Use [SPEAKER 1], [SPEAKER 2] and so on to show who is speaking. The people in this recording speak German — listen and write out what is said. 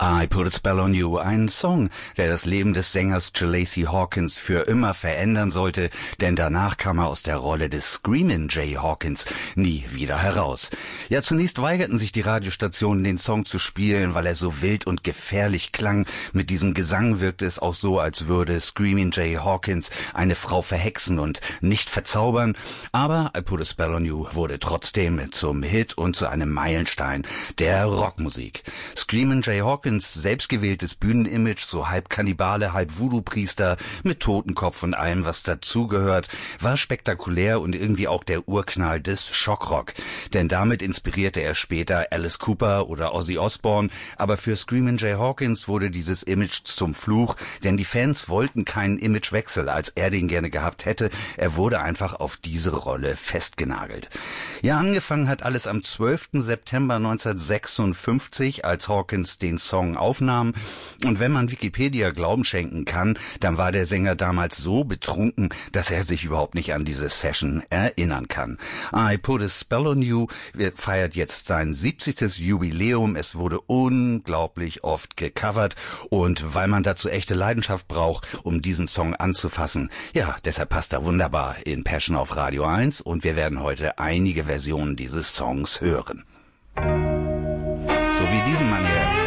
[SPEAKER 1] I Put a Spell on You, ein Song, der das Leben des Sängers Lacy Hawkins für immer verändern sollte, denn danach kam er aus der Rolle des Screamin' Jay Hawkins nie wieder heraus. Ja, zunächst weigerten sich die Radiostationen, den Song zu spielen, weil er so wild und gefährlich klang. Mit diesem Gesang wirkte es auch so, als würde Screamin' Jay Hawkins eine Frau verhexen und nicht verzaubern. Aber I Put a Spell on You wurde trotzdem zum Hit und zu einem Meilenstein der Rockmusik. Screamin' Jay Hawkins, selbstgewähltes Bühnenimage, so halb Kannibale, halb Voodoo-Priester, mit Totenkopf und allem, was dazugehört, war spektakulär und irgendwie auch der Urknall des Schockrock. Denn damit inspirierte er später Alice Cooper oder Ozzy Osbourne, aber für Screamin' Jay Hawkins wurde dieses Image zum Fluch, denn die Fans wollten keinen Imagewechsel, als er den gerne gehabt hätte. Er wurde einfach auf diese Rolle festgenagelt. Ja, angefangen hat alles am 12. September 1956, als Hawkins den Song aufnahm. Und wenn man Wikipedia Glauben schenken kann, dann war der Sänger damals so betrunken, dass er sich überhaupt nicht an diese Session erinnern kann. I Put a Spell on You feiert jetzt sein 70. Jubiläum. Es wurde unglaublich oft gecovert. Und weil man dazu echte Leidenschaft braucht, um diesen Song anzufassen, ja, deshalb passt er wunderbar in Passion auf Radio 1. Und wir werden heute einige Versionen dieses Songs hören. So wie diesen Mann hier.